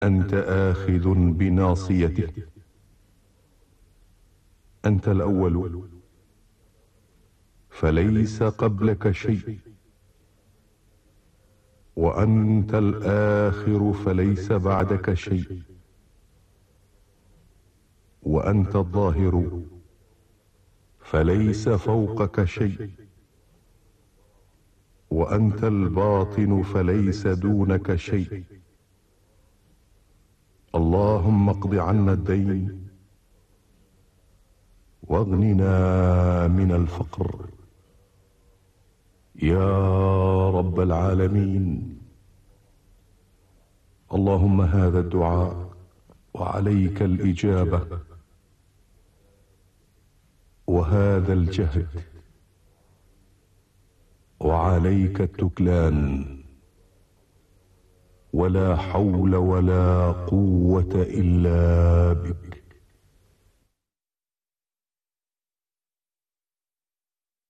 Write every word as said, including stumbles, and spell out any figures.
أنت آخذ بناصيته. أنت الأول فليس قبلك شيء، وأنت الآخر فليس بعدك شيء، وأنت الظاهر فليس فوقك شيء، وأنت الباطن فليس دونك شيء. اللهم اقض عنا الدين واغننا من الفقر يا رب العالمين. اللهم هذا الدعاء وعليك الإجابة، وهذا الجهد وعليك التكلان، ولا حول ولا قوة إلا بك.